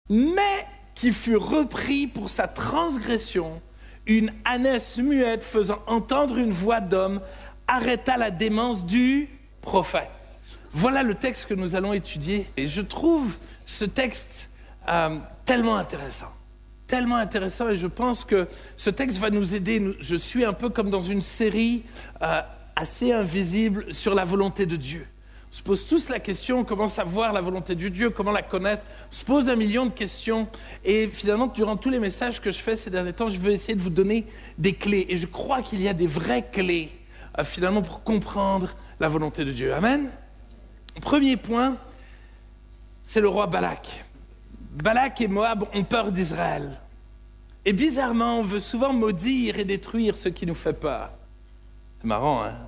mais qui fut repris pour sa transgression. Une ânesse muette faisant entendre une voix d'homme arrêta la démence du prophète. Voilà le texte que nous allons étudier. Et je trouve ce texte tellement intéressant. Tellement intéressant, et je pense que ce texte va nous aider. Je suis un peu comme dans une série assez invisible sur la volonté de Dieu. On se pose tous la question, comment savoir la volonté de Dieu, comment la connaître. On se pose 1 million de questions. Et finalement, durant tous les messages que je fais ces derniers temps, je veux essayer de vous donner des clés. Et je crois qu'il y a des vraies clés, finalement, pour comprendre la volonté de Dieu. Amen. Premier point, c'est le roi Balak. Balak et Moab ont peur d'Israël. Et bizarrement, on veut souvent maudire et détruire ce qui nous fait peur. C'est marrant, hein?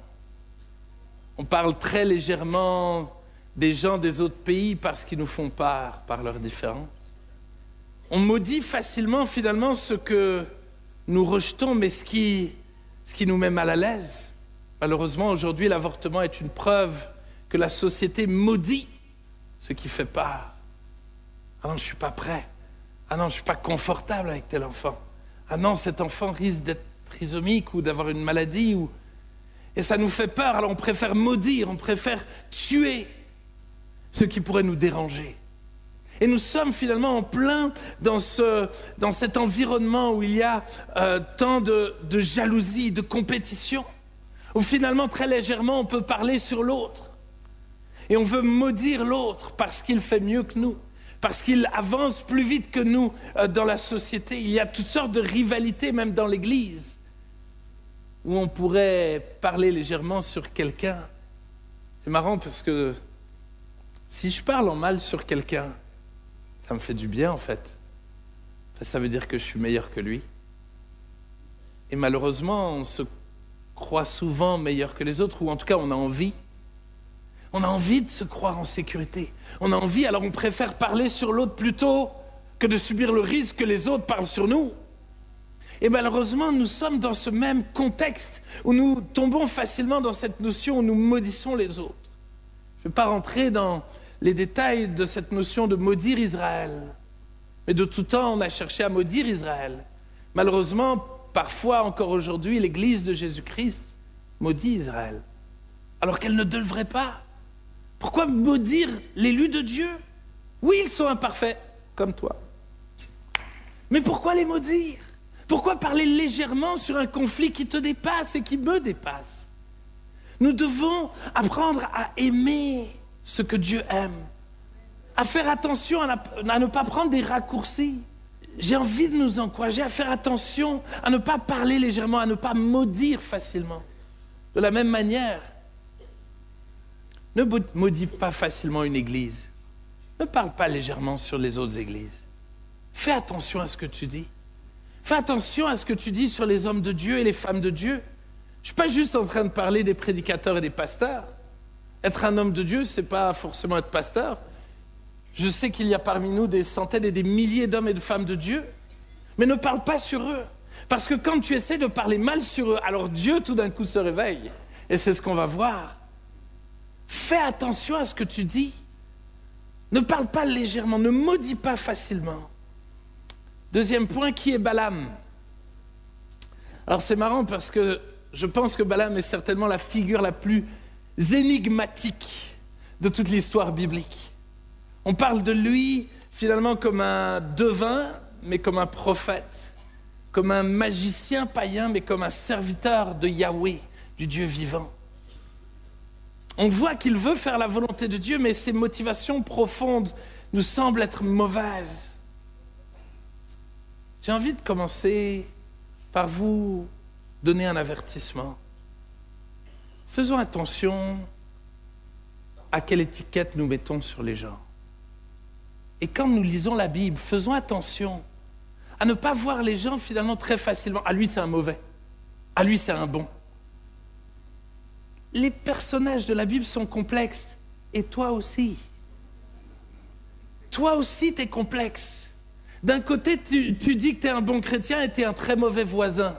On parle très légèrement des gens des autres pays parce qu'ils nous font peur par leurs différences. On maudit facilement finalement ce que nous rejetons, mais ce qui nous met mal à l'aise. Malheureusement, aujourd'hui, l'avortement est une preuve que la société maudit ce qui fait peur. Ah non, je ne suis pas prêt. Ah non, je ne suis pas confortable avec tel enfant. Ah non, cet enfant risque d'être trisomique ou d'avoir une maladie. Et ça nous fait peur, alors on préfère maudire, on préfère tuer ce qui pourrait nous déranger. Et nous sommes finalement en plein dans cet environnement où il y a tant de jalousie, de compétition, où finalement très légèrement on peut parler sur l'autre. Et on veut maudire l'autre parce qu'il fait mieux que nous, parce qu'il avance plus vite que nous dans la société. Il y a toutes sortes de rivalités, même dans l'Église, où on pourrait parler légèrement sur quelqu'un. C'est marrant parce que si je parle en mal sur quelqu'un, ça me fait du bien en fait. Enfin, ça veut dire que je suis meilleur que lui. Et malheureusement, on se croit souvent meilleur que les autres, ou en tout cas on a envie. On a envie de se croire en sécurité. On a envie, alors on préfère parler sur l'autre plutôt que de subir le risque que les autres parlent sur nous. Et malheureusement, nous sommes dans ce même contexte où nous tombons facilement dans cette notion où nous maudissons les autres. Je ne vais pas rentrer dans les détails de cette notion de maudire Israël. Mais de tout temps, on a cherché à maudire Israël. Malheureusement, parfois, encore aujourd'hui, l'Église de Jésus-Christ maudit Israël, alors qu'elle ne devrait pas. Pourquoi maudire l'élu de Dieu? Oui, ils sont imparfaits, comme toi. Mais pourquoi les maudire? Pourquoi parler légèrement sur un conflit qui te dépasse et qui me dépasse? Nous devons apprendre à aimer ce que Dieu aime, à faire attention à ne pas prendre des raccourcis. J'ai envie de nous encourager à faire attention, à ne pas parler légèrement, à ne pas maudire facilement. De la même manière, ne maudis pas facilement une église. Ne parle pas légèrement sur les autres églises. Fais attention à ce que tu dis. Fais attention à ce que tu dis sur les hommes de Dieu et les femmes de Dieu. Je ne suis pas juste en train de parler des prédicateurs et des pasteurs. Être un homme de Dieu, ce n'est pas forcément être pasteur. Je sais qu'il y a parmi nous des centaines et des milliers d'hommes et de femmes de Dieu. Mais ne parle pas sur eux. Parce que quand tu essaies de parler mal sur eux, alors Dieu tout d'un coup se réveille. Et c'est ce qu'on va voir. Fais attention à ce que tu dis. Ne parle pas légèrement, ne maudis pas facilement. Deuxième point, qui est Balaam? Alors c'est marrant parce que je pense que Balaam est certainement la figure la plus énigmatique de toute l'histoire biblique. On parle de lui finalement comme un devin, mais comme un prophète, comme un magicien païen, mais comme un serviteur de Yahweh, du Dieu vivant. On voit qu'il veut faire la volonté de Dieu, mais ses motivations profondes nous semblent être mauvaises. J'ai envie de commencer par vous donner un avertissement. Faisons attention à quelle étiquette nous mettons sur les gens. Et quand nous lisons la Bible, faisons attention à ne pas voir les gens finalement très facilement. Ah, lui, c'est un mauvais. Ah, lui, c'est un bon. Les personnages de la Bible sont complexes. Et toi aussi. Toi aussi, tu es complexe. D'un côté, tu dis que tu es un bon chrétien et tu es un très mauvais voisin.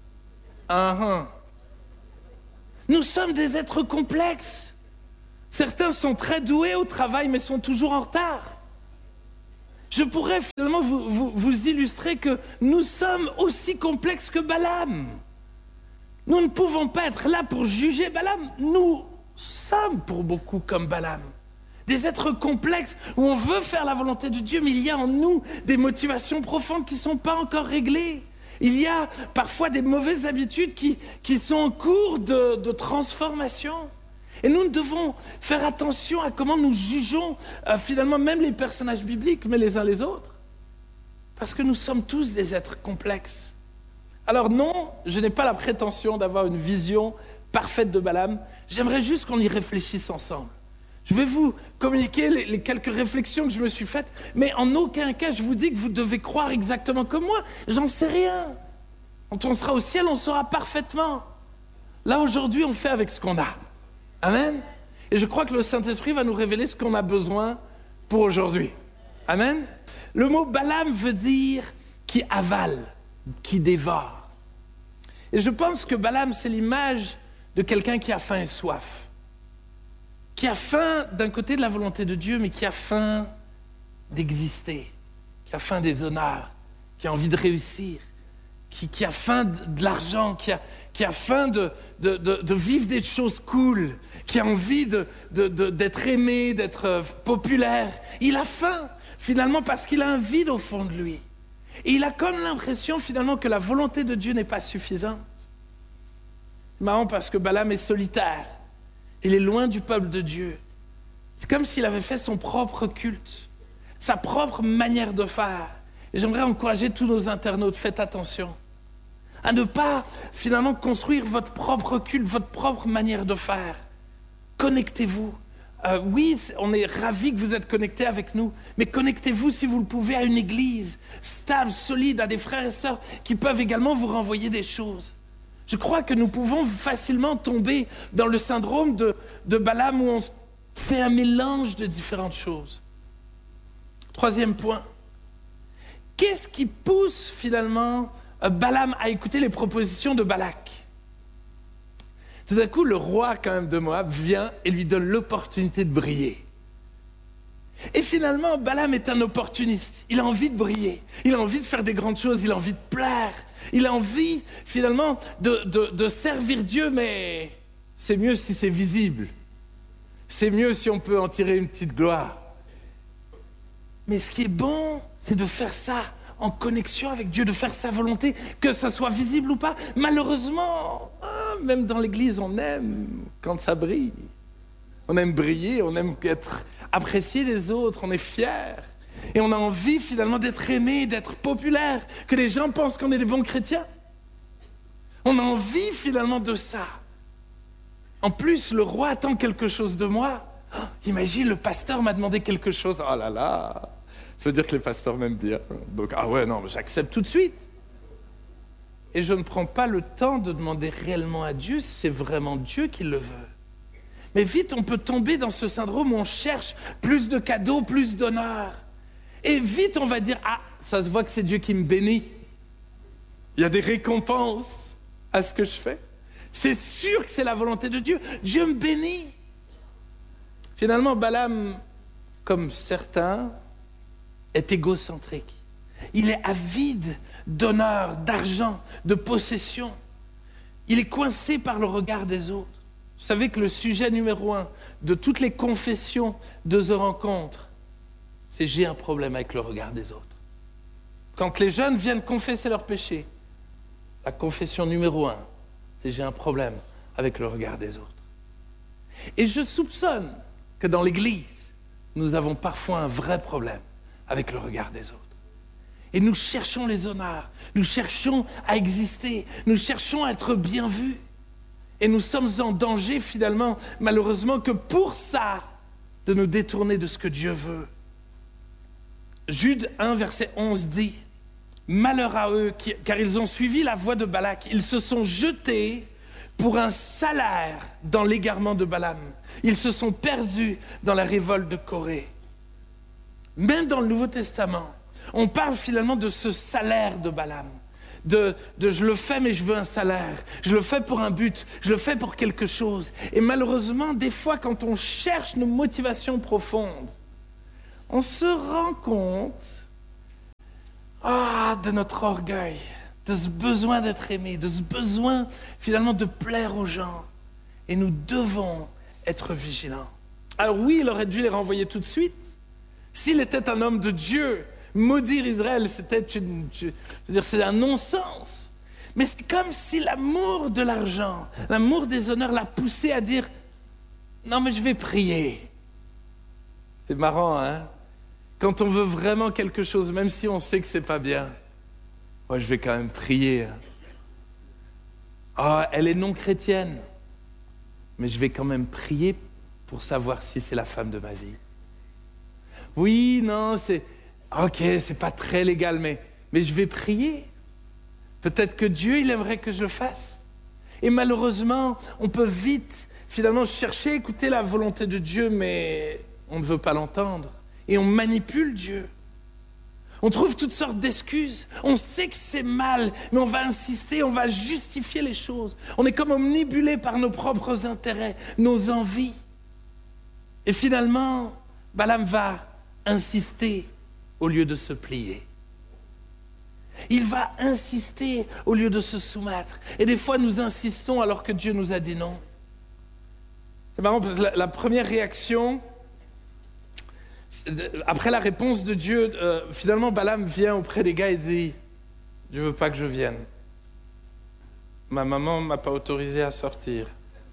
Nous sommes des êtres complexes. Certains sont très doués au travail, mais sont toujours en retard. Je pourrais finalement vous illustrer que nous sommes aussi complexes que Balaam. Nous ne pouvons pas être là pour juger Balaam. Nous sommes pour beaucoup comme Balaam. Des êtres complexes où on veut faire la volonté de Dieu, mais il y a en nous des motivations profondes qui ne sont pas encore réglées. Il y a parfois des mauvaises habitudes qui sont en cours de transformation. Et nous devons faire attention à comment nous jugeons finalement même les personnages bibliques, mais les uns les autres. Parce que nous sommes tous des êtres complexes. Alors non, je n'ai pas la prétention d'avoir une vision parfaite de Balaam. J'aimerais juste qu'on y réfléchisse ensemble. Je vais vous communiquer les quelques réflexions que je me suis faites, mais en aucun cas je vous dis que vous devez croire exactement comme moi. J'en sais rien. Quand on sera au ciel, on saura parfaitement. Là, aujourd'hui, on fait avec ce qu'on a. Amen. Et je crois que le Saint-Esprit va nous révéler ce qu'on a besoin pour aujourd'hui. Amen. Le mot Balaam veut dire qui avale, qui dévore. Et je pense que Balaam, c'est l'image de quelqu'un qui a faim et soif. Qui a faim d'un côté de la volonté de Dieu, mais qui a faim d'exister, qui a faim des honneurs, qui a envie de réussir, qui a faim de l'argent, qui a faim de vivre des choses cool, qui a envie d'être aimé, d'être populaire. Il a faim, finalement, parce qu'il a un vide au fond de lui. Et il a comme l'impression, finalement, que la volonté de Dieu n'est pas suffisante. C'est marrant parce que Balaam est solitaire. Il est loin du peuple de Dieu. C'est comme s'il avait fait son propre culte, sa propre manière de faire. Et j'aimerais encourager tous nos internautes, faites attention à ne pas finalement construire votre propre culte, votre propre manière de faire. Connectez-vous. Oui, on est ravis que vous êtes connectés avec nous, mais connectez-vous si vous le pouvez à une église stable, solide, à des frères et sœurs qui peuvent également vous renvoyer des choses. Je crois que nous pouvons facilement tomber dans le syndrome de Balaam où on fait un mélange de différentes choses. Troisième point. Qu'est-ce qui pousse finalement Balaam à écouter les propositions de Balak? Tout d'un coup, le roi quand même de Moab vient et lui donne l'opportunité de briller. Et finalement, Balaam est un opportuniste. Il a envie de briller. Il a envie de faire des grandes choses. Il a envie de plaire. Il a envie, finalement, de servir Dieu, mais c'est mieux si c'est visible. C'est mieux si on peut en tirer une petite gloire. Mais ce qui est bon, c'est de faire ça en connexion avec Dieu, de faire sa volonté, que ça soit visible ou pas. Malheureusement, même dans l'église, on aime quand ça brille. On aime briller, on aime être apprécié des autres, on est fiers. Et on a envie finalement d'être aimé, d'être populaire, que les gens pensent qu'on est des bons chrétiens. On a envie finalement de ça. En plus, le roi attend quelque chose de moi. Oh, imagine, le pasteur m'a demandé quelque chose. Oh là là, ça veut dire que les pasteurs m'aiment bien. Donc, ah ouais, non, j'accepte tout de suite. Et je ne prends pas le temps de demander réellement à Dieu si c'est vraiment Dieu qui le veut. Mais vite, on peut tomber dans ce syndrome où on cherche plus de cadeaux, plus d'honneur. Et vite, on va dire, ah, ça se voit que c'est Dieu qui me bénit. Il y a des récompenses à ce que je fais. C'est sûr que c'est la volonté de Dieu. Dieu me bénit. Finalement, Balaam, comme certains, est égocentrique. Il est avide d'honneur, d'argent, de possession. Il est coincé par le regard des autres. Vous savez que le sujet numéro 1 de toutes les confessions de The Rencontre, c'est j'ai un problème avec le regard des autres. Quand les jeunes viennent confesser leurs péchés, la confession numéro 1, c'est j'ai un problème avec le regard des autres. Et je soupçonne que dans l'Église, nous avons parfois un vrai problème avec le regard des autres. Et nous cherchons les honneurs, nous cherchons à exister, nous cherchons à être bien vus. Et nous sommes en danger finalement, malheureusement, que pour ça, de nous détourner de ce que Dieu veut. Jude 1, verset 11 dit « Malheur à eux, car ils ont suivi la voie de Balak. Ils se sont jetés pour un salaire dans l'égarement de Balaam. Ils se sont perdus dans la révolte de Corée. » Même dans le Nouveau Testament, on parle finalement de ce salaire de Balaam. De je le fais mais je veux un salaire, je le fais pour un but, je le fais pour quelque chose. Et malheureusement, des fois quand on cherche nos motivations profondes, on se rend compte de notre orgueil, de ce besoin d'être aimé, de ce besoin finalement de plaire aux gens. Et nous devons être vigilants. Alors oui, il aurait dû les renvoyer tout de suite. S'il était un homme de Dieu, maudire Israël, c'est un non-sens. Mais c'est comme si l'amour de l'argent, l'amour des honneurs l'a poussé à dire « Non, mais je vais prier ». C'est marrant, hein? Quand on veut vraiment quelque chose, même si on sait que c'est pas bien, moi je vais quand même prier. Ah, elle est non chrétienne, mais je vais quand même prier pour savoir si c'est la femme de ma vie. Oui, non, c'est pas très légal, mais je vais prier. Peut-être que Dieu, il aimerait que je le fasse. Et malheureusement, on peut vite, finalement, chercher, écouter la volonté de Dieu, mais on ne veut pas l'entendre. Et on manipule Dieu. On trouve toutes sortes d'excuses. On sait que c'est mal, mais on va insister, on va justifier les choses. On est comme omnibulé par nos propres intérêts, nos envies. Et finalement, Balaam va insister au lieu de se plier. Il va insister au lieu de se soumettre. Et des fois, nous insistons alors que Dieu nous a dit non. C'est marrant parce que la première réaction, après la réponse de Dieu, finalement, Balaam vient auprès des gars et dit « Dieu ne veut pas que je vienne. Ma maman ne m'a pas autorisé à sortir. »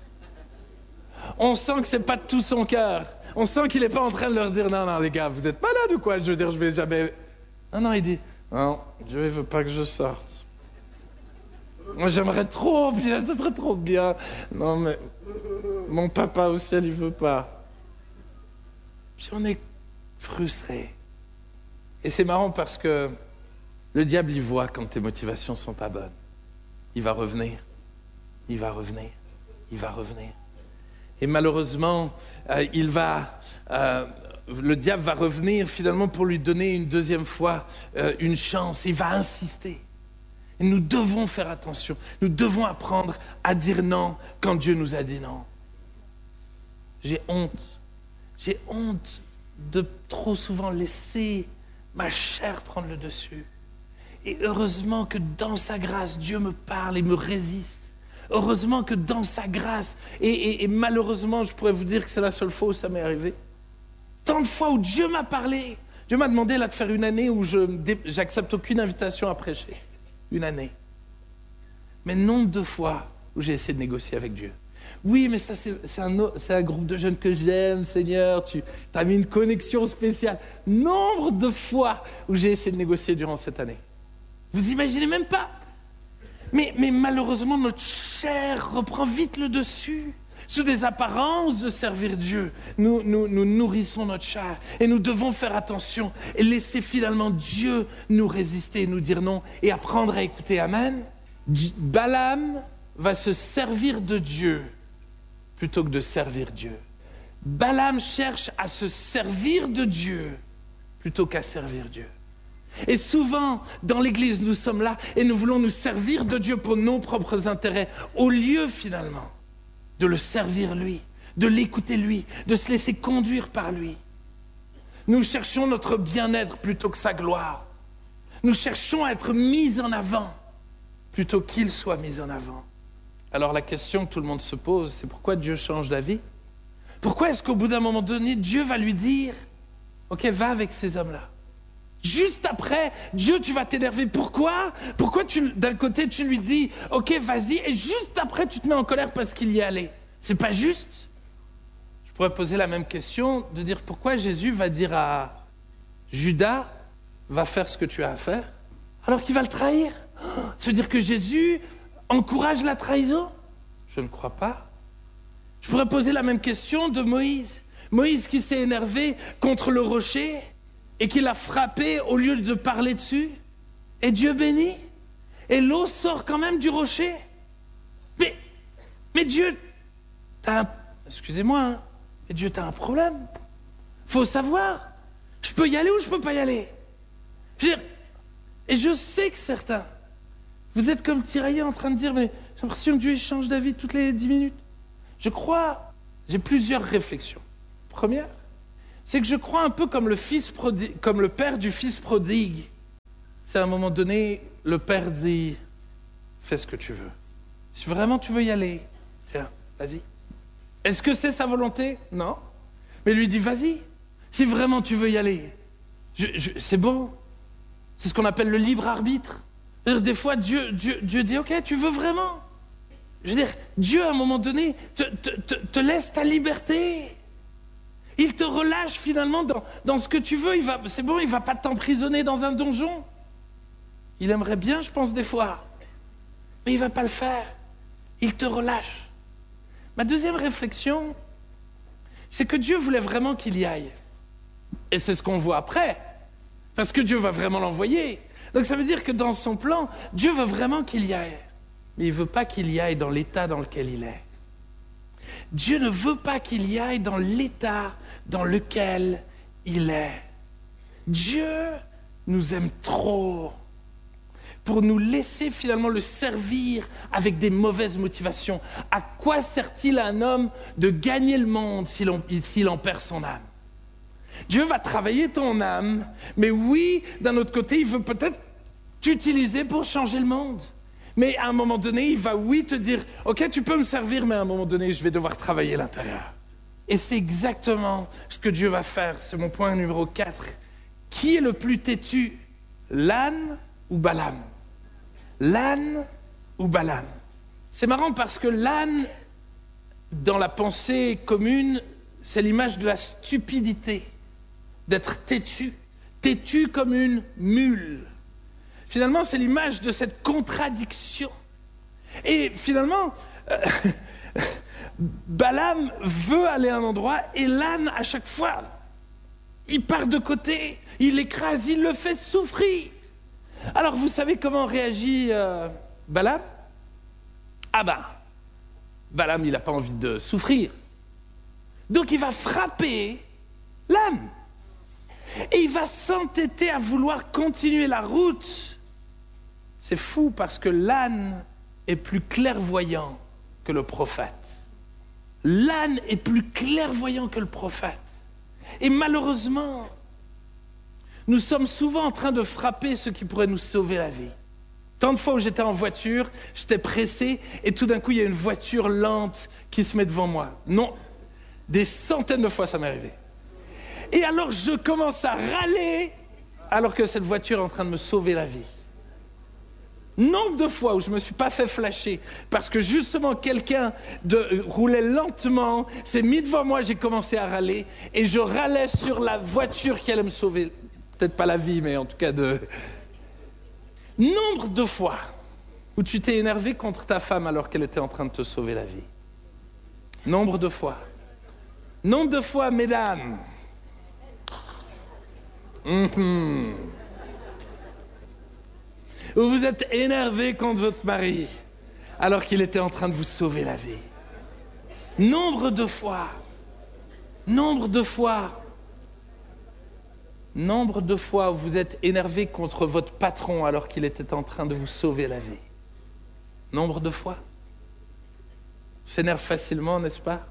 On sent que ce n'est pas de tout son cœur. On sent qu'il n'est pas en train de leur dire « Non, non, les gars, vous êtes malades ou quoi? Je veux dire, je vais jamais... » Non, non, il dit « Non, Dieu ne veut pas que je sorte. Moi, j'aimerais trop bien, ce serait trop bien. Non, mais mon papa au ciel, il ne veut pas. » Puis on est frustré. Et c'est marrant parce que le diable, il voit quand tes motivations ne sont pas bonnes. Il va revenir. Il va revenir. Il va revenir. Et malheureusement, le diable va revenir finalement pour lui donner une deuxième fois une chance. Il va insister. Et nous devons faire attention. Nous devons apprendre à dire non quand Dieu nous a dit non. J'ai honte. J'ai honte de trop souvent laisser ma chair prendre le dessus. Et heureusement que dans sa grâce, Dieu me parle et me résiste. Heureusement que dans sa grâce, et malheureusement, je pourrais vous dire que c'est la seule fois où ça m'est arrivé. Tant de fois où Dieu m'a parlé. Dieu m'a demandé là de faire une année où j'accepte aucune invitation à prêcher. Une année. Mais nombre de fois où j'ai essayé de négocier avec Dieu. Oui, mais ça c'est un groupe de jeunes que j'aime, Seigneur, tu as mis une connexion spéciale. Nombre de fois où j'ai essayé de négocier durant cette année. Vous imaginez même pas. Mais malheureusement, notre chair reprend vite le dessus. Sous des apparences de servir Dieu, nous nourrissons notre chair. Et nous devons faire attention et laisser finalement Dieu nous résister et nous dire non et apprendre à écouter. Amen. Balaam va se servir de Dieu plutôt que de servir Dieu. Balaam cherche à se servir de Dieu plutôt qu'à servir Dieu. Et souvent, dans l'Église, nous sommes là et nous voulons nous servir de Dieu pour nos propres intérêts, au lieu finalement de le servir lui, de l'écouter lui, de se laisser conduire par lui. Nous cherchons notre bien-être plutôt que sa gloire. Nous cherchons à être mis en avant plutôt qu'il soit mis en avant. Alors la question que tout le monde se pose, c'est pourquoi Dieu change d'avis? Pourquoi est-ce qu'au bout d'un moment donné, Dieu va lui dire « Ok, va avec ces hommes-là ». Juste après, Dieu, tu vas t'énerver. Pourquoi? Pourquoi d'un côté, tu lui dis « Ok, vas-y » et juste après, tu te mets en colère parce qu'il y est allé. C'est pas juste? Je pourrais poser la même question, de dire pourquoi Jésus va dire à Judas « Va faire ce que tu as à faire » alors qu'il va le trahir. Ça veut dire que Jésus encourage la trahison? Je ne crois pas. Je pourrais poser la même question de Moïse. Moïse qui s'est énervé contre le rocher et qui l'a frappé au lieu de parler dessus. Et Dieu bénit. Et l'eau sort quand même du rocher. Mais Dieu, excusez-moi, hein, mais Dieu, t'as un problème. Faut savoir. Je peux y aller ou je peux pas y aller? Et je sais que certains, vous êtes comme tiraillés en train de dire, mais j'ai l'impression que Dieu change d'avis toutes les 10 minutes. J'ai plusieurs réflexions. Première, c'est que je crois un peu comme le père du fils prodigue. c'est à un moment donné, le père dit, fais ce que tu veux. Si vraiment tu veux y aller, tiens, vas-y. Est-ce que c'est sa volonté? Non. Mais lui dit, vas-y. Si vraiment tu veux y aller, c'est bon. C'est ce qu'on appelle le libre arbitre. Des fois, Dieu dit, ok, tu veux vraiment? Je veux dire, Dieu, à un moment donné, te laisse ta liberté. Il te relâche finalement dans ce que tu veux. C'est bon, il ne va pas t'emprisonner dans un donjon. Il aimerait bien, je pense, des fois. Mais il ne va pas le faire. Il te relâche. Ma deuxième réflexion, c'est que Dieu voulait vraiment qu'il y aille. Et c'est ce qu'on voit après. Parce que Dieu va vraiment l'envoyer. Donc ça veut dire que dans son plan, Dieu veut vraiment qu'il y aille. Mais il ne veut pas qu'il y aille dans l'état dans lequel il est. Dieu ne veut pas qu'il y aille dans l'état dans lequel il est. Dieu nous aime trop pour nous laisser finalement le servir avec des mauvaises motivations. À quoi sert-il à un homme de gagner le monde s'il en perd son âme? Dieu va travailler ton âme, mais oui, d'un autre côté, il veut peut-être t'utiliser pour changer le monde. Mais à un moment donné, il va, oui, te dire, ok, tu peux me servir, mais à un moment donné, je vais devoir travailler l'intérieur. Et c'est exactement ce que Dieu va faire. C'est mon point numéro 4. Qui est le plus têtu? L'âne ou Balaam? L'âne ou Balaam? C'est marrant parce que l'âne, dans la pensée commune, c'est l'image de la stupidité, d'être têtu, têtu comme une mule. Finalement, c'est l'image de cette contradiction. Et finalement, Balaam veut aller à un endroit et l'âne, à chaque fois, il part de côté, il l'écrase, il le fait souffrir. Alors, vous savez comment réagit Balaam? Ah ben, Balaam, il n'a pas envie de souffrir. Donc, il va frapper l'âne. Et il va s'entêter à vouloir continuer la route. C'est fou parce que l'âne est plus clairvoyant que le prophète. L'âne est plus clairvoyant que le prophète. Et malheureusement, nous sommes souvent en train de frapper ce qui pourrait nous sauver la vie. Tant de fois où j'étais en voiture, j'étais pressé et tout d'un coup, il y a une voiture lente qui se met devant moi. Non, des centaines de fois ça m'est arrivé. Et alors je commence à râler alors que cette voiture est en train de me sauver la vie. Nombre de fois où je ne me suis pas fait flasher parce que justement quelqu'un roulait lentement, s'est mis devant moi, j'ai commencé à râler et je râlais sur la voiture qui allait me sauver. Peut-être pas la vie, mais en tout cas de... Nombre de fois où tu t'es énervé contre ta femme alors qu'elle était en train de te sauver la vie. Nombre de fois. Nombre de fois, mesdames. Où vous êtes énervé contre votre mari alors qu'il était en train de vous sauver la vie. Nombre de fois. Nombre de fois. Nombre de fois où vous êtes énervé contre votre patron alors qu'il était en train de vous sauver la vie. Nombre de fois. On s'énerve facilement, n'est-ce pas?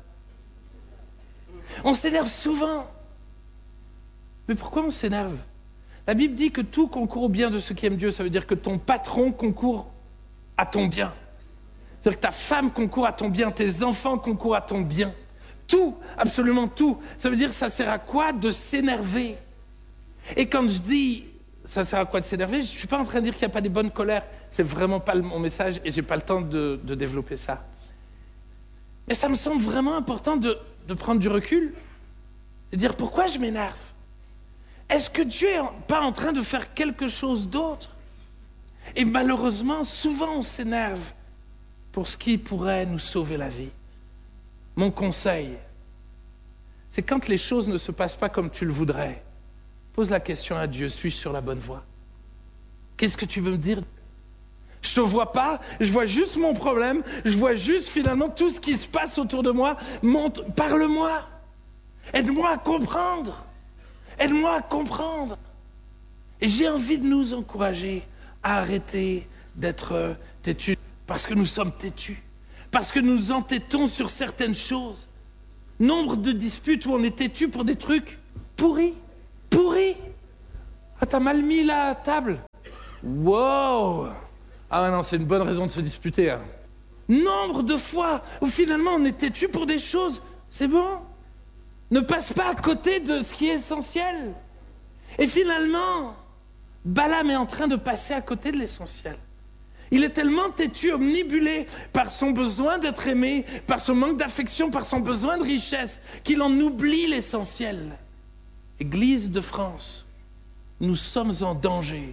On s'énerve souvent. Mais pourquoi on s'énerve? La Bible dit que tout concourt au bien de ceux qui aiment Dieu. Ça veut dire que ton patron concourt à ton bien. C'est-à-dire que ta femme concourt à ton bien, tes enfants concourent à ton bien. Tout, absolument tout. Ça veut dire que ça sert à quoi de s'énerver? Et quand je dis ça sert à quoi de s'énerver, je ne suis pas en train de dire qu'il n'y a pas des bonnes colères. C'est vraiment pas mon message et je n'ai pas le temps de développer ça. Mais ça me semble vraiment important de prendre du recul et de dire pourquoi je m'énerve? Est-ce que Dieu n'est pas en train de faire quelque chose d'autre? Et malheureusement, souvent on s'énerve pour ce qui pourrait nous sauver la vie. Mon conseil, c'est quand les choses ne se passent pas comme tu le voudrais, pose la question à Dieu, suis-je sur la bonne voie? Qu'est-ce que tu veux me dire? Je ne te vois pas, je vois juste mon problème, je vois juste finalement tout ce qui se passe autour de moi. Parle-moi, aide-moi à comprendre. Aide-moi à comprendre. Et j'ai envie de nous encourager à arrêter d'être têtus. Parce que nous sommes têtus. Parce que nous nous entêtons sur certaines choses. Nombre de disputes où on est têtu pour des trucs pourris. Pourris. Ah, t'as mal mis la table. Wow! Ah non, c'est une bonne raison de se disputer. Hein. Nombre de fois où finalement on est têtu pour des choses, c'est bon. Ne passe pas à côté de ce qui est essentiel. Et finalement, Balaam est en train de passer à côté de l'essentiel. Il est tellement têtu, omnibulé par son besoin d'être aimé, par son manque d'affection, par son besoin de richesse, qu'il en oublie l'essentiel. Église de France, nous sommes en danger.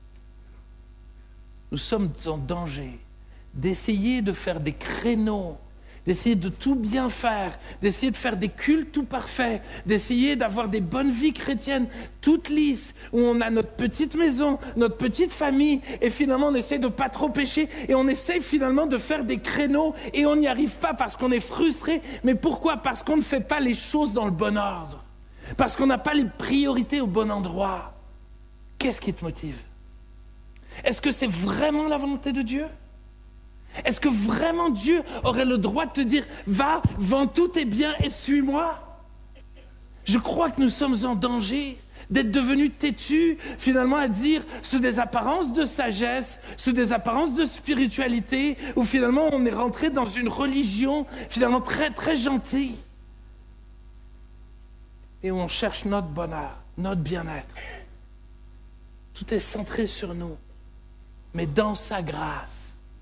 Nous sommes en danger d'essayer de faire des créneaux, d'essayer de tout bien faire, d'essayer de faire des cultes tout parfaits, d'essayer d'avoir des bonnes vies chrétiennes toutes lisses, où on a notre petite maison, notre petite famille, et finalement on essaie de pas trop pécher, et on essaie finalement de faire des créneaux, et on n'y arrive pas parce qu'on est frustré. Mais pourquoi? Parce qu'on ne fait pas les choses dans le bon ordre, parce qu'on n'a pas les priorités au bon endroit. Qu'est-ce qui te motive? Est-ce que c'est vraiment la volonté de Dieu? Est-ce que vraiment Dieu aurait le droit de te dire « Va, vends tous tes biens et suis-moi » Je crois que nous sommes en danger d'être devenus têtus, finalement à dire sous des apparences de sagesse, sous des apparences de spiritualité, où finalement on est rentré dans une religion finalement très très gentille. Et où on cherche notre bonheur, notre bien-être. Tout est centré sur nous. Mais dans sa grâce,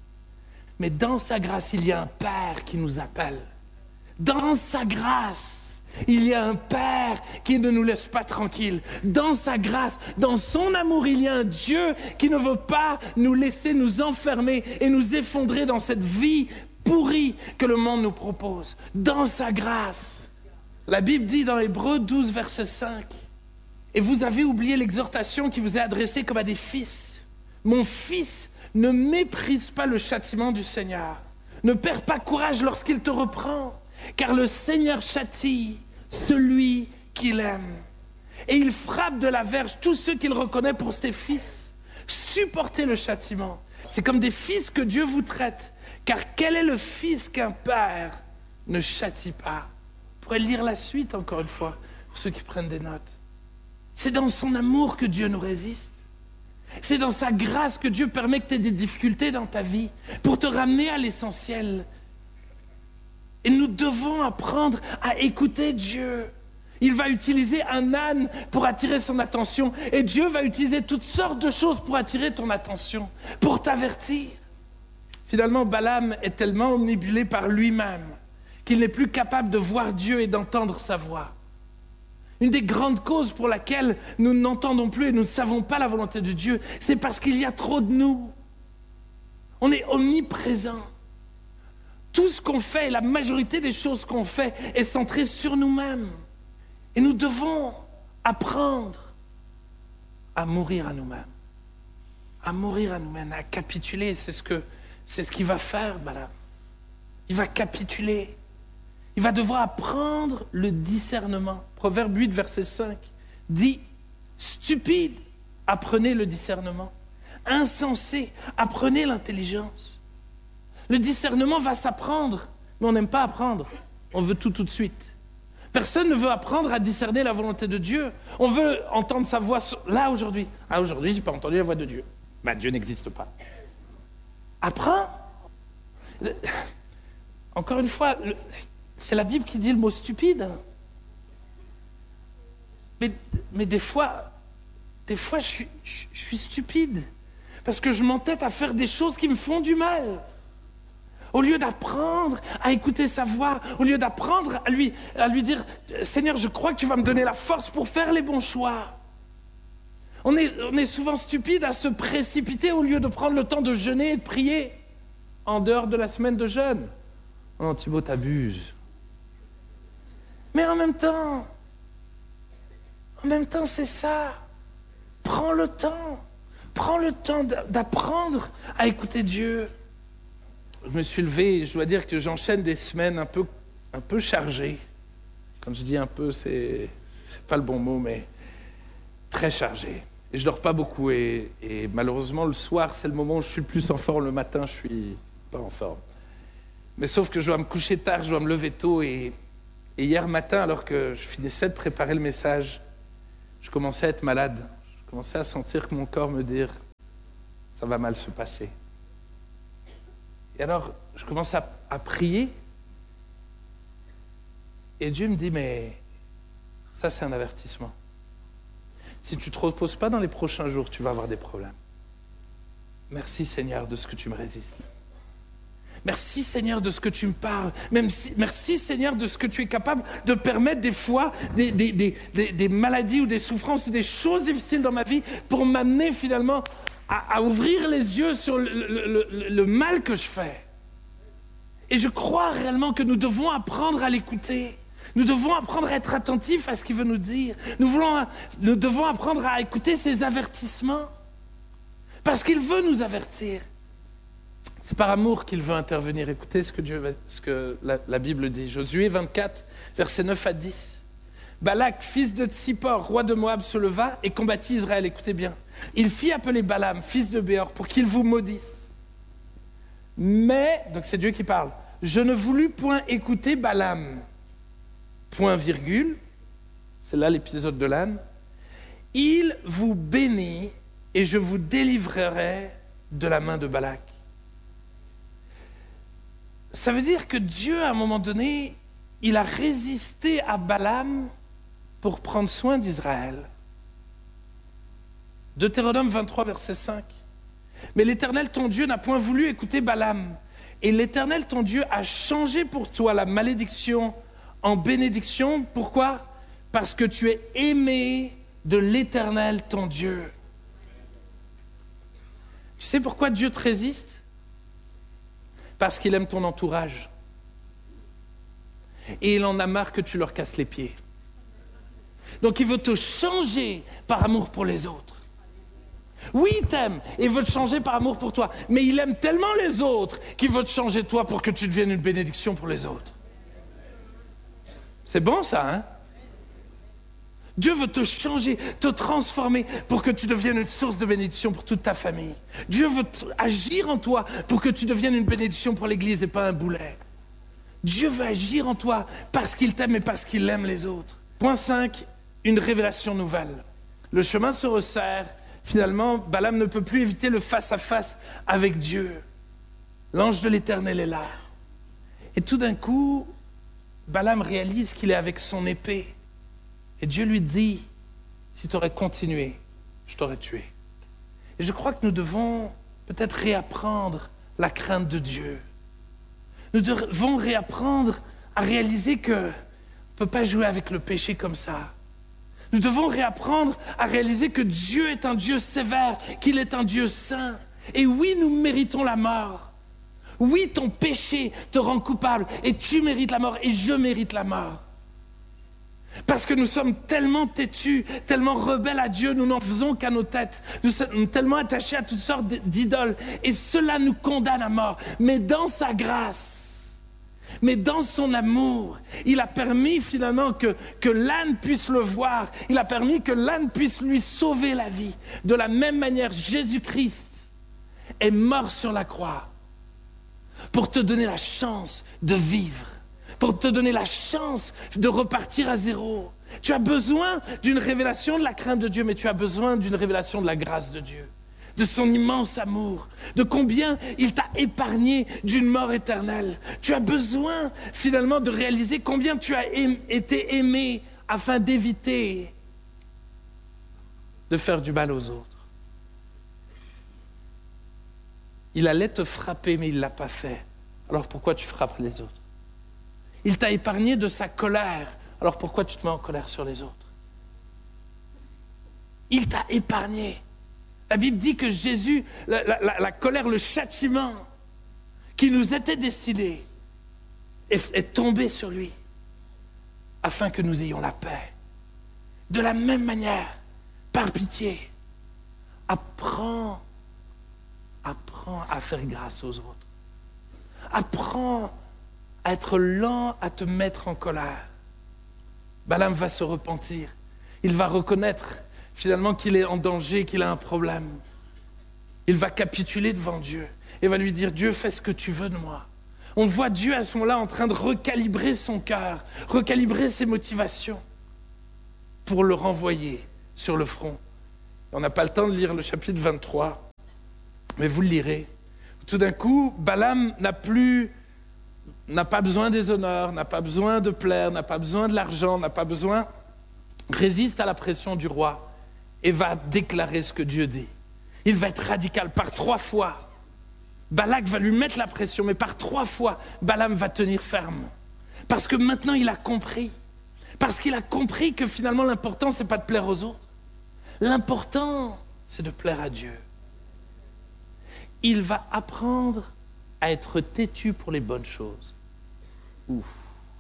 il y a un Père qui nous appelle. Dans sa grâce, il y a un Père qui ne nous laisse pas tranquilles. Dans sa grâce, dans son amour, il y a un Dieu qui ne veut pas nous laisser nous enfermer et nous effondrer dans cette vie pourrie que le monde nous propose. Dans sa grâce. La Bible dit dans Hébreux 12, verset 5, « Et vous avez oublié l'exhortation qui vous est adressée comme à des fils. Mon fils, ne méprise pas le châtiment du Seigneur. Ne perds pas courage lorsqu'il te reprend, car le Seigneur châtie celui qu'il aime. Et il frappe de la verge tous ceux qu'il reconnaît pour ses fils. Supportez le châtiment. C'est comme des fils que Dieu vous traite, car quel est le fils qu'un père ne châtie pas? » Vous pourrez lire la suite encore une fois, pour ceux qui prennent des notes. C'est dans son amour que Dieu nous résiste. C'est dans sa grâce que Dieu permet que tu aies des difficultés dans ta vie pour te ramener à l'essentiel. Et nous devons apprendre à écouter Dieu. Il va utiliser un âne pour attirer son attention. Et Dieu va utiliser toutes sortes de choses pour attirer ton attention, pour t'avertir. Finalement, Balaam est tellement omnibulé par lui-même qu'il n'est plus capable de voir Dieu et d'entendre sa voix. Une des grandes causes pour laquelle nous n'entendons plus et nous ne savons pas la volonté de Dieu, c'est parce qu'il y a trop de nous. On est omniprésent. Tout ce qu'on fait, la majorité des choses qu'on fait est centrée sur nous-mêmes. Et nous devons apprendre à mourir à nous-mêmes. À mourir à nous-mêmes, à capituler. C'est ce qu'il va faire, Balaam. Il va capituler. Il va devoir apprendre le discernement. Proverbe 8, verset 5 dit « Stupide, apprenez le discernement. Insensé, apprenez l'intelligence. » Le discernement va s'apprendre, mais on n'aime pas apprendre. On veut tout de suite. Personne ne veut apprendre à discerner la volonté de Dieu. On veut entendre sa voix là aujourd'hui. Ah, aujourd'hui, je n'ai pas entendu la voix de Dieu. Ben, Dieu n'existe pas. Apprends. Encore une fois, c'est la Bible qui dit le mot stupide. Mais des fois, je suis stupide. Parce que je m'entête à faire des choses qui me font du mal. Au lieu d'apprendre à écouter sa voix, au lieu d'apprendre à lui dire « Seigneur, je crois que tu vas me donner la force pour faire les bons choix. » On est souvent stupide à se précipiter au lieu de prendre le temps de jeûner et de prier en dehors de la semaine de jeûne. Oh non, Thibaut, t'abuses. Mais en même temps, c'est ça. Prends le temps d'apprendre à écouter Dieu. Je me suis levé et je dois dire que j'enchaîne des semaines un peu chargées. Quand je dis un peu, c'est pas le bon mot, mais très chargées. Et je dors pas beaucoup et malheureusement le soir, c'est le moment où je suis le plus en forme. Le matin, je suis pas en forme. Mais sauf que je dois me coucher tard, je dois me lever tôt et hier matin, alors que je finissais de préparer le message, je commençais à être malade. Je commençais à sentir que mon corps me dire ça va mal se passer. Et alors, je commence à prier. Et Dieu me dit, mais ça, c'est un avertissement. Si tu ne te reposes pas dans les prochains jours, tu vas avoir des problèmes. Merci Seigneur de ce que tu me résistes. Merci Seigneur de ce que tu me parles. Merci Seigneur de ce que tu es capable de permettre des fois des maladies ou des souffrances ou des choses difficiles dans ma vie pour m'amener finalement à ouvrir les yeux sur le mal que je fais. Et je crois réellement que nous devons apprendre à l'écouter. Nous devons apprendre à être attentifs à ce qu'il veut nous dire. Nous devons apprendre à écouter ses avertissements. Parce qu'il veut nous avertir. C'est par amour qu'il veut intervenir. Écoutez ce que la Bible dit. Josué 24, versets 9 à 10. Balak, fils de Tsippor, roi de Moab, se leva et combattit Israël. Écoutez bien. Il fit appeler Balaam, fils de Béor, pour qu'il vous maudisse. Mais, donc c'est Dieu qui parle, je ne voulus point écouter Balaam. Point virgule, c'est là l'épisode de l'âne. Il vous bénit et je vous délivrerai de la main de Balak. Ça veut dire que Dieu, à un moment donné, il a résisté à Balaam pour prendre soin d'Israël. Deutéronome 23, verset 5. Mais l'Éternel, ton Dieu, n'a point voulu écouter Balaam. Et l'Éternel, ton Dieu, a changé pour toi la malédiction en bénédiction. Pourquoi? Parce que tu es aimé de l'Éternel, ton Dieu. Tu sais pourquoi Dieu te résiste? Parce qu'il aime ton entourage. Et il en a marre que tu leur casses les pieds. Donc il veut te changer par amour pour les autres. Oui, il t'aime et il veut te changer par amour pour toi. Mais il aime tellement les autres qu'il veut te changer toi pour que tu deviennes une bénédiction pour les autres. C'est bon ça, hein? Dieu veut te changer, te transformer pour que tu deviennes une source de bénédiction pour toute ta famille. Dieu veut agir en toi pour que tu deviennes une bénédiction pour l'Église et pas un boulet. Dieu veut agir en toi parce qu'il t'aime et parce qu'il aime les autres. Point 5, une révélation nouvelle. Le chemin se resserre. Finalement, Balaam ne peut plus éviter le face-à-face avec Dieu. L'ange de l'Éternel est là. Et tout d'un coup, Balaam réalise qu'il est avec son épée. Et Dieu lui dit, si tu aurais continué, je t'aurais tué. Et je crois que nous devons peut-être réapprendre la crainte de Dieu. Nous devons réapprendre à réaliser qu'on ne peut pas jouer avec le péché comme ça. Nous devons réapprendre à réaliser que Dieu est un Dieu sévère, qu'il est un Dieu saint. Et oui, nous méritons la mort. Oui, ton péché te rend coupable et tu mérites la mort et je mérite la mort. Parce que nous sommes tellement têtus, tellement rebelles à Dieu, nous n'en faisons qu'à nos têtes. Nous sommes tellement attachés à toutes sortes d'idoles. Et cela nous condamne à mort. Mais dans sa grâce, mais dans son amour, il a permis finalement que l'âne puisse le voir. Il a permis que l'âne puisse lui sauver la vie. De la même manière, Jésus-Christ est mort sur la croix pour te donner la chance de vivre. Pour te donner la chance de repartir à zéro. Tu as besoin d'une révélation de la crainte de Dieu, mais tu as besoin d'une révélation de la grâce de Dieu, de son immense amour, de combien il t'a épargné d'une mort éternelle. Tu as besoin finalement de réaliser combien tu as été aimé afin d'éviter de faire du mal aux autres. Il allait te frapper, mais il ne l'a pas fait. Alors pourquoi tu frappes les autres? Il t'a épargné de sa colère. Alors pourquoi tu te mets en colère sur les autres? Il t'a épargné. La Bible dit que Jésus, la colère, le châtiment qui nous était destiné est tombé sur lui afin que nous ayons la paix. De la même manière, par pitié, apprends à faire grâce aux autres. Apprends à être lent à te mettre en colère. Balaam va se repentir. Il va reconnaître finalement qu'il est en danger, qu'il a un problème. Il va capituler devant Dieu et va lui dire, Dieu, fais ce que tu veux de moi. On voit Dieu à ce moment-là en train de recalibrer son cœur, recalibrer ses motivations pour le renvoyer sur le front. On n'a pas le temps de lire le chapitre 23. Mais vous le lirez. Tout d'un coup, Balaam n'a pas besoin des honneurs, n'a pas besoin de plaire, n'a pas besoin de l'argent, résiste à la pression du roi et va déclarer ce que Dieu dit. Il va être radical par 3 fois. Balak va lui mettre la pression, mais par 3 fois, Balaam va tenir ferme. Parce que maintenant, il a compris. Parce qu'il a compris que finalement, l'important, ce n'est pas de plaire aux autres. L'important, c'est de plaire à Dieu. Il va apprendre à être têtu pour les bonnes choses. Ouf.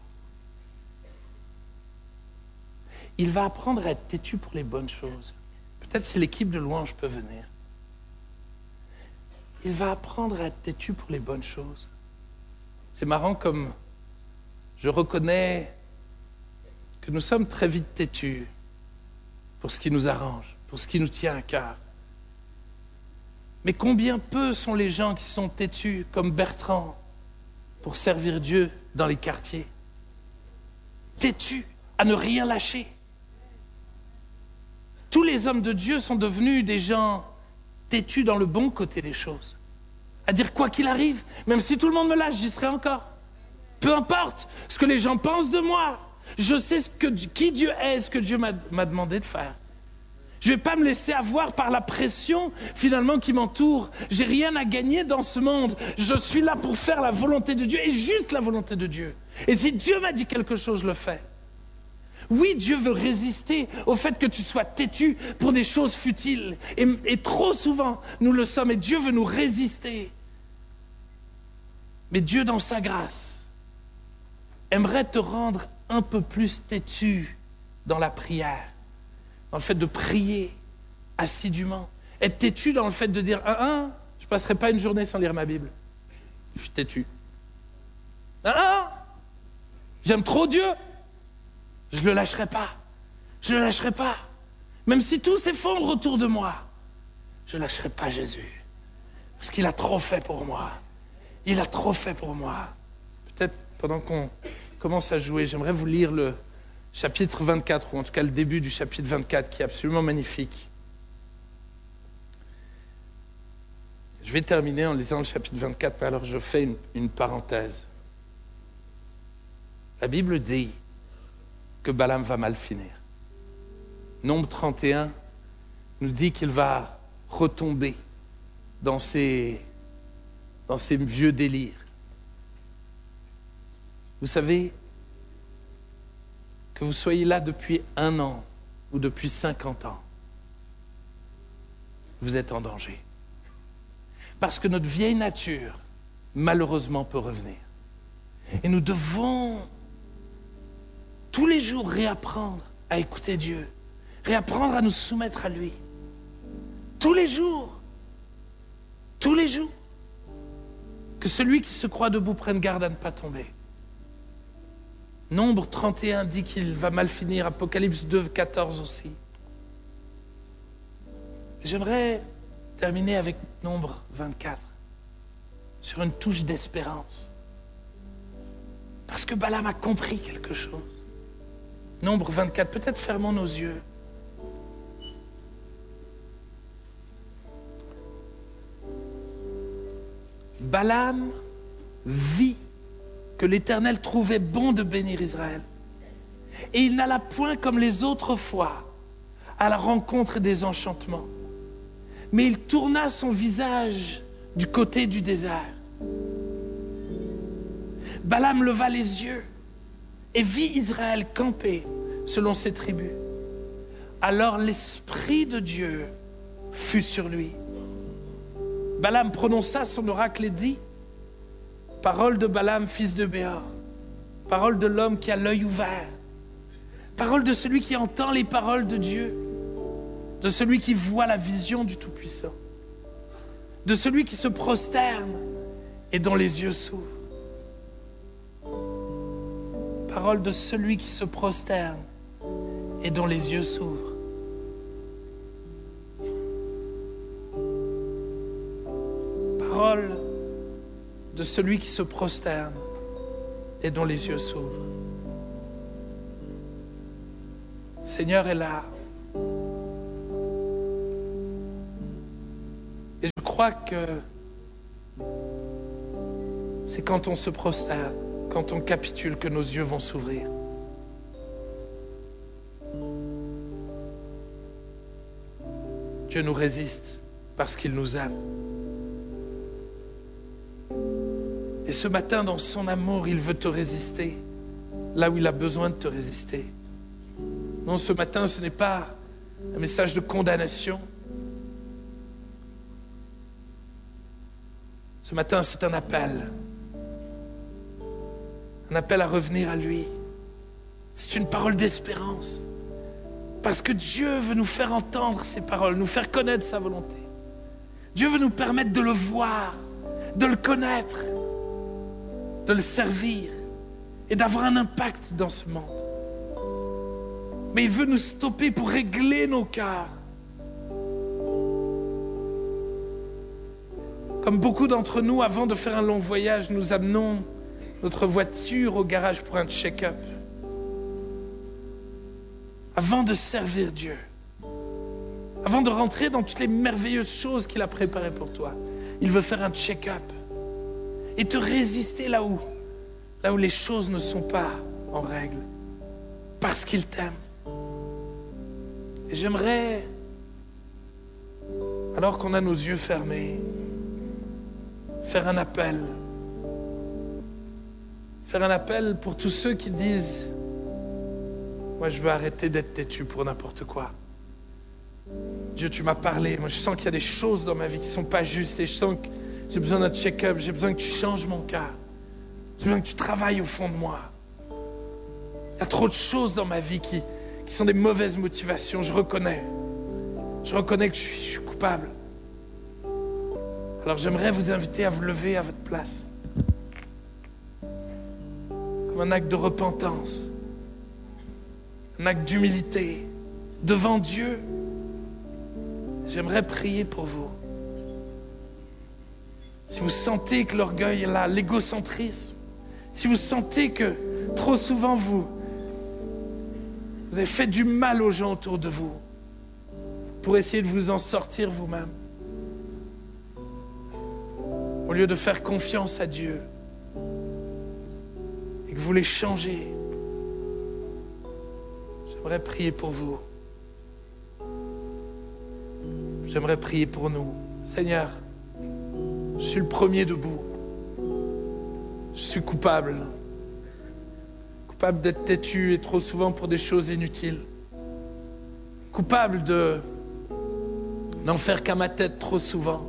Il va apprendre à être têtu pour les bonnes choses. Peut-être si l'équipe de louange peut venir. Il va apprendre à être têtu pour les bonnes choses. C'est marrant comme je reconnais que nous sommes très vite têtus pour ce qui nous arrange, pour ce qui nous tient à cœur. Mais combien peu sont les gens qui sont têtus, comme Bertrand, pour servir Dieu dans les quartiers? Têtus, à ne rien lâcher. Tous les hommes de Dieu sont devenus des gens têtus dans le bon côté des choses. À dire quoi qu'il arrive, même si tout le monde me lâche, j'y serai encore. Peu importe ce que les gens pensent de moi, je sais qui Dieu est, ce que Dieu m'a demandé de faire. Je ne vais pas me laisser avoir par la pression finalement qui m'entoure. J'ai rien à gagner dans ce monde. Je suis là pour faire la volonté de Dieu et juste la volonté de Dieu. Et si Dieu m'a dit quelque chose, je le fais. Oui, Dieu veut résister au fait que tu sois têtu pour des choses futiles. Et trop souvent, nous le sommes et Dieu veut nous résister. Mais Dieu, dans sa grâce, aimerait te rendre un peu plus têtu dans la prière. Dans le fait de prier assidûment. Être têtu dans le fait de dire « je ne passerai pas une journée sans lire ma Bible. Je suis têtu. J'aime trop Dieu. Je ne le lâcherai pas. Je ne le lâcherai pas. Même si tout s'effondre autour de moi, je ne lâcherai pas Jésus. Parce qu'il a trop fait pour moi. Il a trop fait pour moi. » Peut-être pendant qu'on commence à jouer, j'aimerais vous lire le chapitre 24, ou en tout cas le début du chapitre 24, qui est absolument magnifique. Je vais terminer en lisant le chapitre 24, mais alors je fais une parenthèse. La Bible dit que Balaam va mal finir. Nombre 31 nous dit qu'il va retomber dans ses vieux délires. Vous savez, que vous soyez là depuis 1 an ou depuis 50 ans, vous êtes en danger. Parce que notre vieille nature, malheureusement, peut revenir. Et nous devons tous les jours réapprendre à écouter Dieu, réapprendre à nous soumettre à lui. Tous les jours. Tous les jours. Que celui qui se croit debout prenne garde à ne pas tomber. Nombre 31 dit qu'il va mal finir, Apocalypse 2, 14 aussi. J'aimerais terminer avec Nombre 24, sur une touche d'espérance. Parce que Balaam a compris quelque chose. Nombre 24, peut-être fermons nos yeux. Balaam vit que l'Éternel trouvait bon de bénir Israël. Et il n'alla point comme les autres fois à la rencontre des enchantements. Mais il tourna son visage du côté du désert. Balaam leva les yeux et vit Israël camper selon ses tribus. Alors l'Esprit de Dieu fut sur lui. Balaam prononça son oracle et dit: parole de Balaam, fils de Béor, parole de l'homme qui a l'œil ouvert, parole de celui qui entend les paroles de Dieu, de celui qui voit la vision du Tout-Puissant, de celui qui se prosterne et dont les yeux s'ouvrent. Parole de celui qui se prosterne et dont les yeux s'ouvrent. Parole de celui qui se prosterne et dont les yeux s'ouvrent. Seigneur est là. Et je crois crois que c'est quand on se prosterne, quand on capitule, que nos yeux vont s'ouvrir. Dieu nous résiste parce qu'il nous aime. Et ce matin, dans son amour, il veut te résister là où il a besoin de te résister. Non, ce matin, ce n'est pas un message de condamnation. Ce matin, c'est un appel. Un appel à revenir à lui. C'est une parole d'espérance. Parce que Dieu veut nous faire entendre ses paroles, nous faire connaître sa volonté. Dieu veut nous permettre de le voir, de le connaître, de le servir et d'avoir un impact dans ce monde. Mais il veut nous stopper pour régler nos cœurs. Comme beaucoup d'entre nous, avant de faire un long voyage, nous amenons notre voiture au garage pour un check-up. Avant de servir Dieu, avant de rentrer dans toutes les merveilleuses choses qu'il a préparées pour toi, il veut faire un check-up et te résister là où les choses ne sont pas en règle, parce qu'il t'aime. Et j'aimerais, alors qu'on a nos yeux fermés, faire un appel pour tous ceux qui disent: moi, je veux arrêter d'être têtu pour n'importe quoi. Dieu, tu m'as parlé. Moi, je sens qu'il y a des choses dans ma vie qui ne sont pas justes et je sens que j'ai besoin d'un check-up. J'ai besoin que tu changes mon cœur. J'ai besoin que tu travailles au fond de moi. Il y a trop de choses dans ma vie qui sont des mauvaises motivations. Je reconnais que je suis coupable. Alors, j'aimerais vous inviter à vous lever à votre place. Comme un acte de repentance. Un acte d'humilité devant Dieu. J'aimerais prier pour vous. Si vous sentez que l'orgueil est là, l'égocentrisme, si vous sentez que trop souvent vous avez fait du mal aux gens autour de vous pour essayer de vous en sortir vous-même, au lieu de faire confiance à Dieu et que vous voulez changer, j'aimerais prier pour vous. J'aimerais prier pour nous. Seigneur, je suis le premier debout. Je suis coupable. Coupable d'être têtu et trop souvent pour des choses inutiles. Coupable de n'en faire qu'à ma tête trop souvent.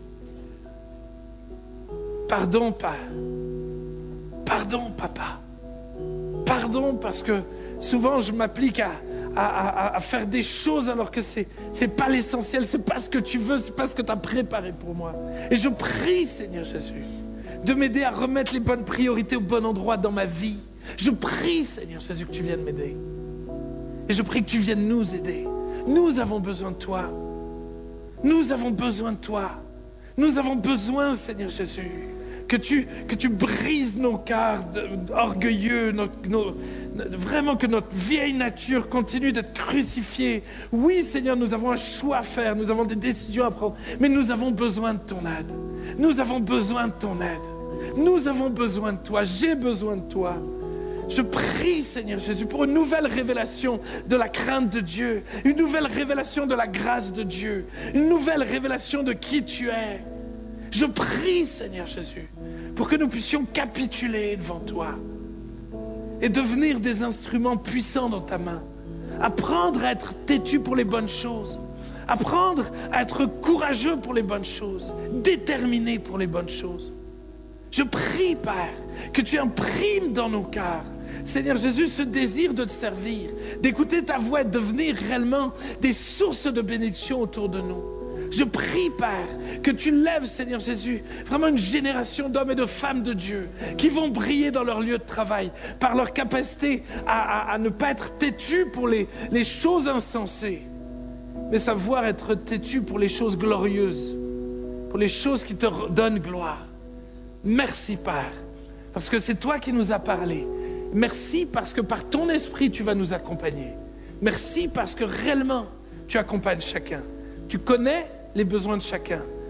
Pardon, Père. Pardon, Papa. Pardon parce que souvent je m'applique à faire des choses alors que c'est pas l'essentiel, c'est pas ce que tu veux, c'est pas ce que tu as préparé pour moi. Et je prie, Seigneur Jésus, de m'aider à remettre les bonnes priorités au bon endroit dans ma vie. Je prie, Seigneur Jésus, que tu viennes m'aider. Et je prie que tu viennes nous aider. Nous avons besoin de toi. Nous avons besoin de toi. Nous avons besoin, Seigneur Jésus, que tu brises nos cœurs orgueilleux, vraiment que notre vieille nature continue d'être crucifiée. Oui, Seigneur, nous avons un choix à faire, nous avons des décisions à prendre, mais nous avons besoin de ton aide. Nous avons besoin de ton aide. Nous avons besoin de toi. J'ai besoin de toi. Je prie, Seigneur Jésus, pour une nouvelle révélation de la crainte de Dieu, une nouvelle révélation de la grâce de Dieu, une nouvelle révélation de qui tu es. Je prie, Seigneur Jésus, pour que nous puissions capituler devant toi et devenir des instruments puissants dans ta main. Apprendre à être têtu pour les bonnes choses. Apprendre à être courageux pour les bonnes choses. Déterminé pour les bonnes choses. Je prie, Père, que tu imprimes dans nos cœurs, Seigneur Jésus, ce désir de te servir, d'écouter ta voix et de devenir réellement des sources de bénédiction autour de nous. Je prie, Père, que tu lèves, Seigneur Jésus, vraiment une génération d'hommes et de femmes de Dieu qui vont briller dans leur lieu de travail par leur capacité à ne pas être têtus pour les choses insensées, mais savoir être têtus pour les choses glorieuses, pour les choses qui te donnent gloire. Merci, Père, parce que c'est toi qui nous as parlé. Merci parce que par ton esprit, tu vas nous accompagner. Merci parce que réellement, tu accompagnes chacun. Tu connais les besoins de chacun. Tu connais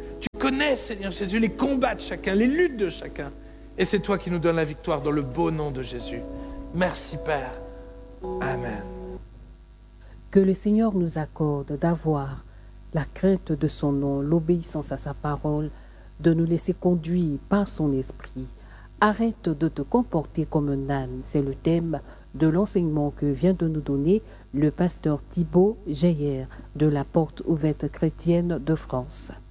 connais, Seigneur Jésus, les combats de chacun, les luttes de chacun. Et c'est toi qui nous donnes la victoire dans le beau nom de Jésus. Merci, Père. Amen. Que le Seigneur nous accorde d'avoir la crainte de son nom, l'obéissance à sa parole, de nous laisser conduire par son esprit. Arrête de te comporter comme un âne. C'est le thème de l'enseignement que vient de nous donner le pasteur Thibaut Geyer de la Porte ouverte chrétienne de France.